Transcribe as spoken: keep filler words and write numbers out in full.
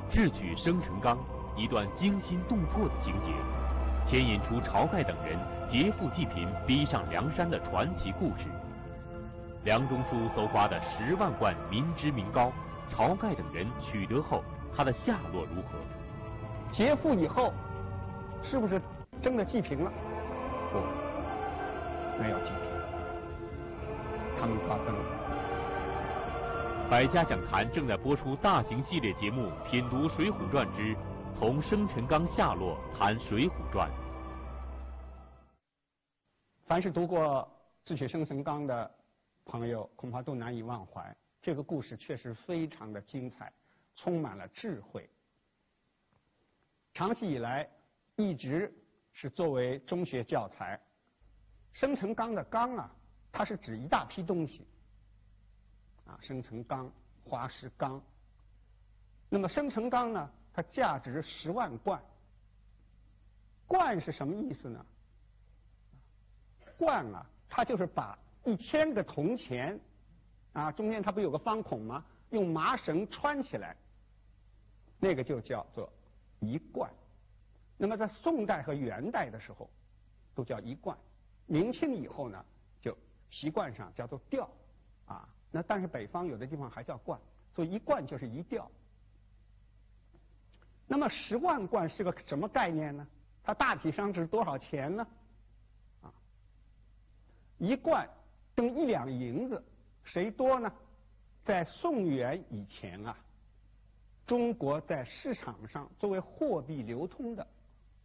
智取生辰纲，一段惊心动魄的情节，牵引出晁盖等人劫富济贫、逼上梁山的传奇故事。梁中书搜刮的十万贯民脂民膏，晁盖等人取得后，他的下落如何？ 劫富以后，是不是真的济贫了？不，没有济贫，他们发疯了。 百家讲坛正在播出大型系列节目《品读水浒传之从生辰纲下落谈水浒传》。 凡是读过《智取生辰纲》的朋友，恐怕都难以忘怀。这个故事确实非常的精彩，充满了智慧。长期以来，一直是作为中学教材。生辰纲的纲啊，它是指一大批东西。啊，生辰纲、花石纲。那么生辰纲呢，它价值十万贯。贯是什么意思呢？贯啊，它就是把一千个铜钱，啊，中间它不有个方孔吗？用麻绳穿起来，那个就叫做一贯。那么在宋代和元代的时候，都叫一贯。明清以后呢，就习惯上叫做吊，啊。那但是北方有的地方还叫贯，所以一贯就是一吊。那么十万贯是个什么概念呢？它大体上值多少钱呢？啊，一贯等一两银子，谁多呢？在宋元以前啊，中国在市场上作为货币流通的